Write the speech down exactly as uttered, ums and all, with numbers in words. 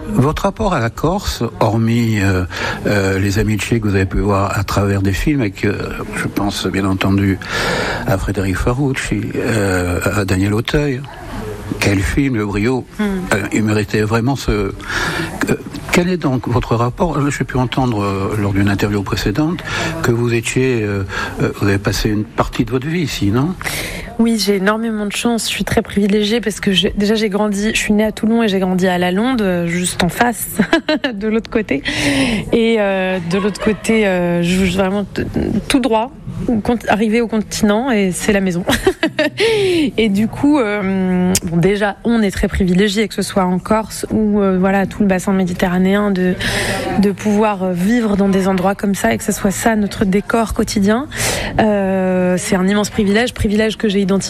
Votre rapport à la Corse, hormis euh, euh, les amitiés que vous avez pu voir à travers des films, et que je pense bien entendu à Frédéric Farucci, euh, à Daniel Auteuil, quel film, Le Brio, mm. euh, il méritait vraiment ce... Euh, quel est donc votre rapport? J'ai pu entendre euh, lors d'une interview précédente que vous étiez, euh, euh, vous avez passé une partie de votre vie ici, non? Oui, j'ai énormément de chance. Je suis très privilégiée parce que j'ai, déjà j'ai grandi, je suis née à Toulon et j'ai grandi à Lalonde, juste en face, de l'autre côté. Et euh, de l'autre côté, euh, je suis vraiment t- tout droit, arrivé au continent et c'est la maison. Et du coup, euh, bon, déjà, on est très privilégiés, que ce soit en Corse ou euh, voilà tout le bassin méditerranéen, de de pouvoir vivre dans des endroits comme ça et que ce soit ça notre décor quotidien. Euh, c'est un immense privilège, privilège que j'ai identifié